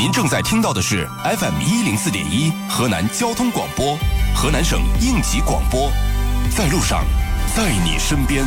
您正在听到的是 FM104.1河南交通广播，河南省应急广播，在路上，在你身边。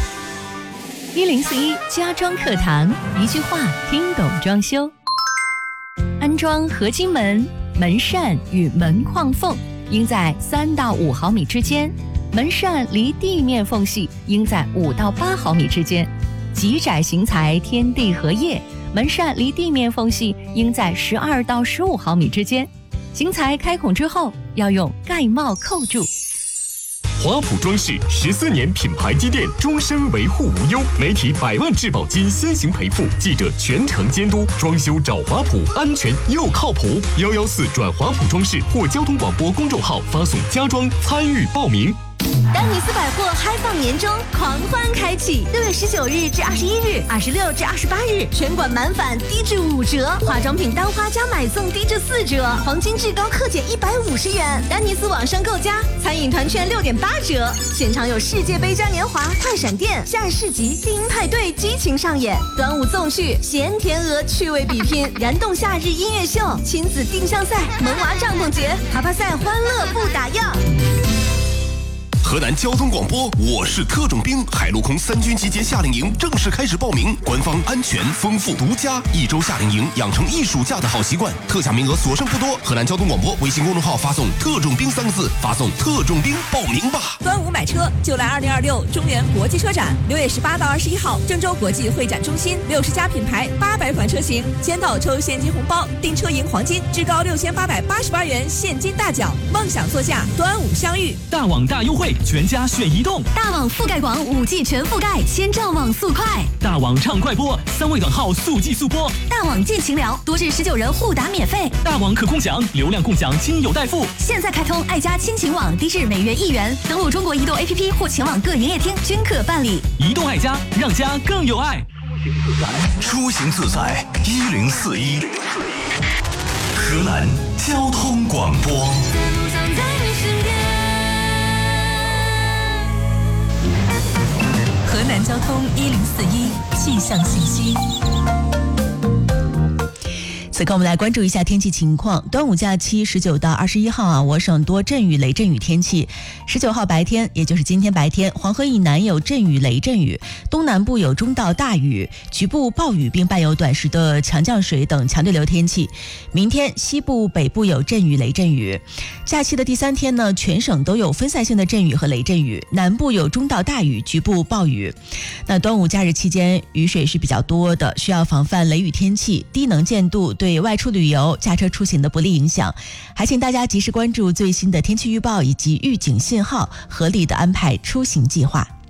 1041家装课堂，一句话听懂装修。安装合金门，门扇与门框缝应在3到5毫米之间，门扇离地面缝隙应在5到8毫米之间。极窄型材天地合页，门扇离地面缝隙应在12到15毫米之间。型材开孔之后，要用盖帽扣住。 华普装饰14年品牌积淀，终身维护无忧，媒体100万质保金先行赔付，记者全程监督，装修找华普，安全又靠谱。114转华普装饰或交通广播公众号发送家装参与报名。 丹尼斯百货嗨放年终狂欢开启，6月19日至21日，26至28日，全馆满返低至5折，化妆品单花加买送低至4折，黄金至高克减150元。丹尼斯网上购加，餐饮团券6.8折，现场有世界杯嘉年华、快闪店、夏日市集、电音派对激情上演，端午纵序、咸甜鹅趣味比拼，燃动夏日音乐秀，亲子定向赛、萌娃帐篷节、爬爬赛，欢乐不打烊。 河南交通广播，我是特种兵。海陆空3军集结夏令营正式开始报名，官方安全、丰富、独家1周夏令营，养成一暑假的好习惯。特价名额所剩不多，河南交通广播微信公众号发送"特种兵"3个字，发送"特种兵"报名吧。 端午买车就来2026中原国际车展，6月18到21号，郑州国际会展中心，60家品牌，800款车型，签到抽现金红包，订车赢黄金，至高6888元现金大奖，梦想座驾，端午相遇， 大网大优惠。全家选移动， 大网覆盖广，5G 全覆盖，先上网速快。 大网畅快播，3位短号速记速播。 大网尽情聊，多至19人互打免费。 大网可共享，流量共享，亲友代付。 现在开通爱家亲情网，低至每月1元，登录中国移动 APP 或前往各营业厅均可办理。 移动爱家，让家更有爱。 出行自在1041，河南交通广播。 河南交通1041气象信息。 此刻我们来关注一下天气情况。端午假期19到21号我省多阵雨雷阵雨天气。19号白天，也就是今天白天，黄河以南有阵雨雷阵雨，东南部有中到大雨，局部暴雨，并伴有短时的强降水等强对流天气。明天西部北部有阵雨雷阵雨。假期的第3天呢，全省都有分散性的阵雨和雷阵雨，南部有中到大雨，局部暴雨。那端午假日期间雨水是比较多的，需要防范雷雨天气、低能见度对外出旅游、驾车出行的不利影响。还请大家及时关注最新的天气预报以及预警信号，合理的安排出行计划。